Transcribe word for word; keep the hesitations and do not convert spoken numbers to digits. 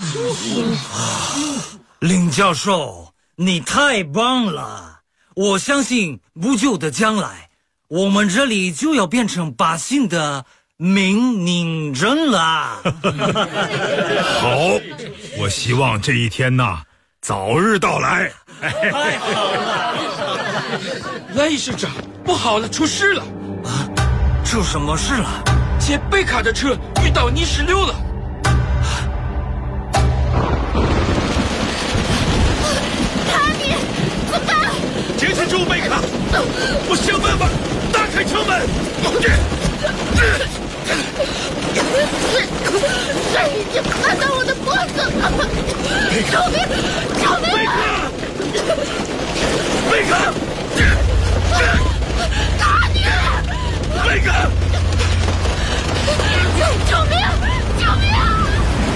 林教授，你太棒了！我相信不久的将来，我们这里就要变成百姓的明宁镇了。 好，我希望这一天呐早日到来。 太好了！ 赖市长，不好了，出事了！ 啊，出什么事了？ 接贝卡的车遇到泥石流了。 卡尼，怎么办？ 坚持住，贝卡！我想办法打开车门。 水已经看到我的脖子了！救命！救命！ 贝卡！ 卡尼！ 贝卡！ 救命！救命！